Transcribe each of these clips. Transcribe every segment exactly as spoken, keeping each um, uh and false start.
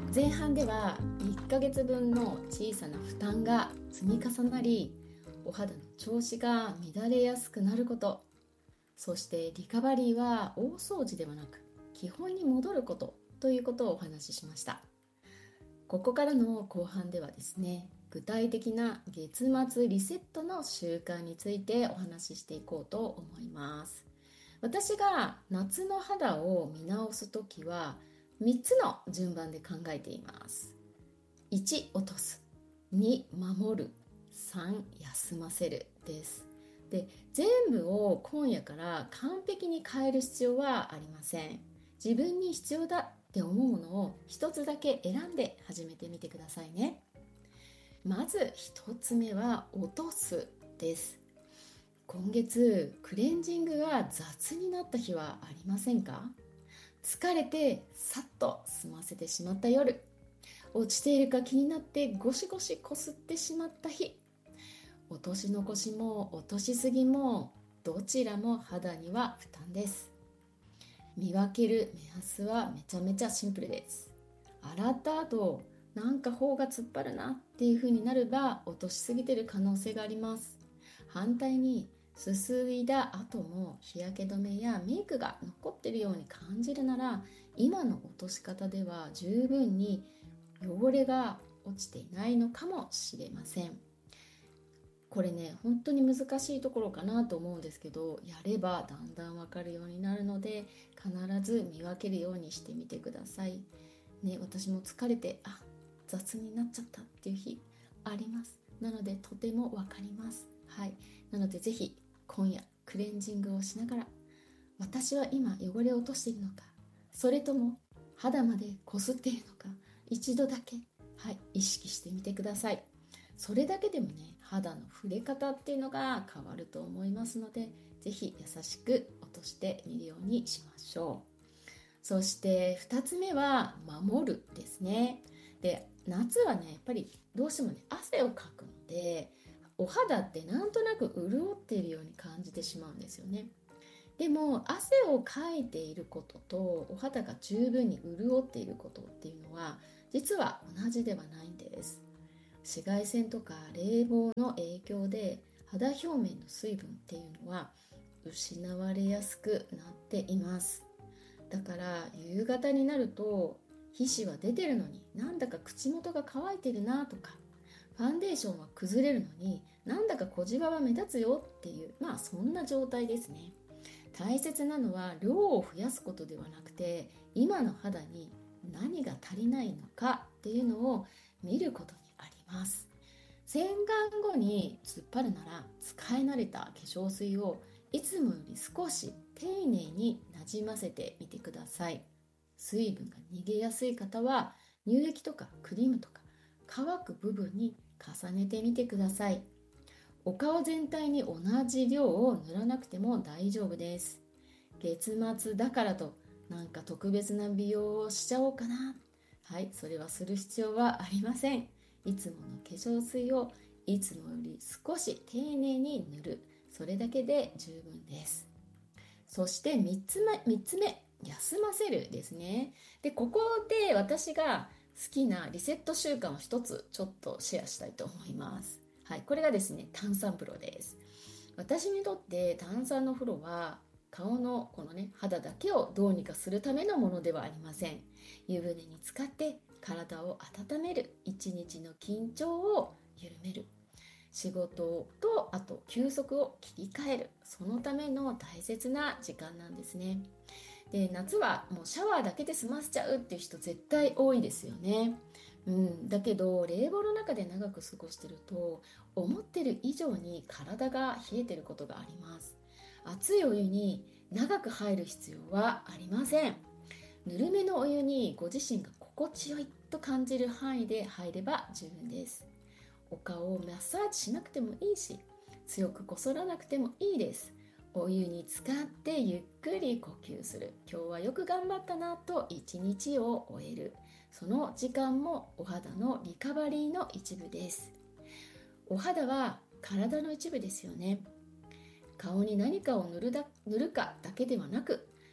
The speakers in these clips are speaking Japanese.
前半ではいっかげつぶんの小さな負担が積み重なり、お肌の調子が乱れやすくなること、そしてリカバリーは大掃除ではなく基本に戻ることということをお話ししました。ここからの後半ではですね、具体的な月末リセットの習慣についてお話ししていこうと思います。私が夏の肌を見直すときはみっつの順番で考えています。いち、落とす。に、守る。さん、休ませるです。で、全部を今夜から完璧に変える必要はありません。自分に必要だって思うものを一つだけ選んで始めてみてくださいね。まず一つ目は落とすです。今月クレンジングが雑になった日はありませんか？疲れてさっと済ませてしまった夜、落ちているか気になってゴシゴシこすってしまった日、落とし残しも落としすぎもどちらも肌には負担です。見分ける目安はめちゃめちゃシンプルです。洗った後なんか頬が突っ張るなっていう風になれば落としすぎてる可能性があります。反対にすすいだ後も日焼け止めやメイクが残っているように感じるなら、今の落とし方では十分に汚れが落ちていないのかもしれません。これね、本当に難しいところかなと思うんですけど、やればだんだんわかるようになるので、必ず見分けるようにしてみてくださいね。私も疲れてあ雑になっちゃったっていう日あります。なのでとてもわかります。はい、なのでぜひ今夜クレンジングをしながら、私は今汚れを落としているのか、それとも肌までこすっているのか、一度だけ、はい、意識してみてください。それだけでもね、肌の触れ方っていうのが変わると思いますので、ぜひ優しく落としてみるようにしましょう。そしてふたつめは守るですね。で、夏はねやっぱりどうしてもね汗をかくので、お肌ってなんとなく潤っているように感じてしまうんですよね。でも汗をかいていることとお肌が十分に潤っていることっていうのは実は同じではないんです。紫外線とか冷房の影響で肌表面の水分っていうのは失われやすくなっています。だから夕方になると皮脂は出てるのになんだか口元が乾いてるなとか、ファンデーションは崩れるのになんだか小じわは目立つよっていう、まあそんな状態ですね。大切なのは量を増やすことではなくて、今の肌に何が足りないのかっていうのを見ることにあります。洗顔後に突っ張るなら、使い慣れた化粧水をいつもより少し丁寧になじませてみてください。水分が逃げやすい方は乳液とかクリームとか乾く部分に重ねてみてください。お顔全体に同じ量を塗らなくても大丈夫です。月末だからとなんか特別な美容をしちゃおうかな、はい、それはする必要はありません。いつもの化粧水をいつもより少し丁寧に塗る、それだけで十分です。そしてみっつめ、みっつめ、休ませるですね。で、ここで私が好きなリセット習慣を一つちょっとシェアしたいと思います。はい、これがですね、炭酸風呂です。私にとって炭酸の風呂は顔のこのね肌だけをどうにかするためのものではありません。湯船に浸かって体を温める、一日の緊張を緩める、仕事とあと休息を切り替える、そのための大切な時間なんですね。で、夏はもうシャワーだけで済ませちゃうっていう人絶対多いですよね。うん、だけど冷房の中で長く過ごしてると思ってる以上に体が冷えてることがあります。熱いお湯に長く入る必要はありません。ぬるめのお湯にご自身が心地よいと感じる範囲で入れば十分です。お顔をマッサージしなくてもいいし、強くこそらなくてもいいです。お湯に浸かってゆっくり呼吸する、今日はよく頑張ったなと一日を終える、その時間もお肌のリカバリーの一部です。お肌は体の一部ですよね。顔に何かを塗るだ、塗るかだけではなく、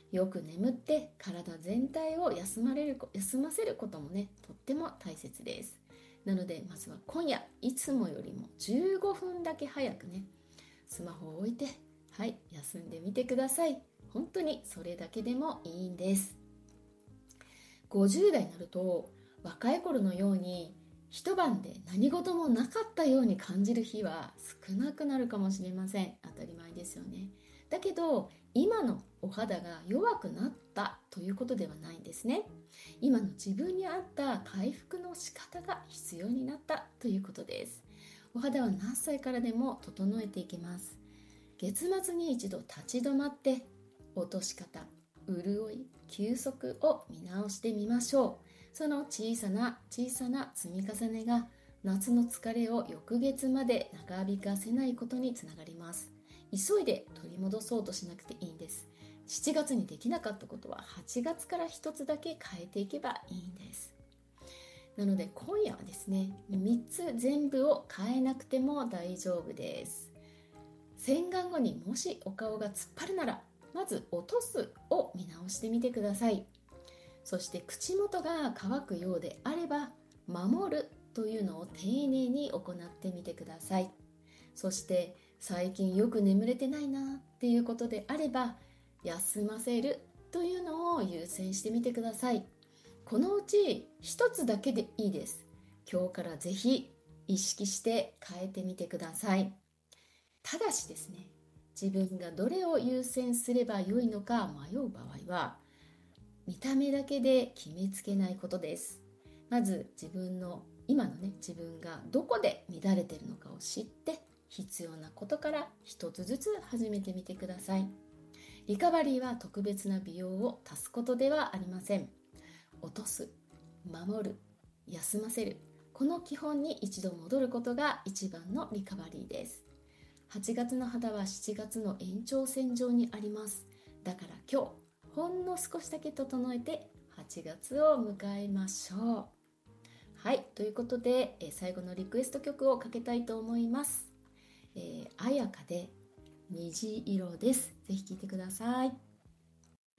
よく眠って体全体を休まれる休ませることもね、とっても大切です。なのでまずは今夜いつもよりもじゅうごふんだけ早くね、スマホを置いて、はい、休んでみてください。本当にそれだけでもいいんです。ごじゅう代になると若い頃のように一晩で何事もなかったように感じる日は少なくなるかもしれません。当たり前ですよね。だけど今のお肌が弱くなったということではないんですね。今の自分に合った回復の仕方が必要になったということです。お肌は何歳からでも整えていきます。月末に一度立ち止まって落とし方、潤い、休息を見直してみましょう。その小さな小さな積み重ねが夏の疲れを翌月まで長引かせないことにつながります。急いで取り戻そうとしなくていいんです。しちがつにできなかったことははちがつからひとつだけ変えていけばいいんです。なので今夜はですね、みっつ全部を変えなくても大丈夫です。洗顔後にもしお顔が突っ張るなら、まず落とすを見直してみてください。そして口元が乾くようであれば、守るというのを丁寧に行ってみてください。そして最近よく眠れてないなっていうことであれば、休ませるというのを優先してみてください。このうち一つだけでいいです。今日からぜひ意識して変えてみてください。ただしですね、自分がどれを優先すればよいのか迷う場合は、見た目だけで決めつけないことです。まず自分の今のね、自分がどこで乱れているのかを知って、必要なことから一つずつ始めてみてください。リカバリーは特別な美容を足すことではありません。落とす、守る、休ませる、この基本に一度戻ることが一番のリカバリーです。はちがつの肌はしちがつの延長線上にあります。だから今日ほんの少しだけ整えてはちがつを迎えましょう。はい、ということで、え最後のリクエスト曲をかけたいと思います。えー、彩香で虹色です。ぜひ聴いてください。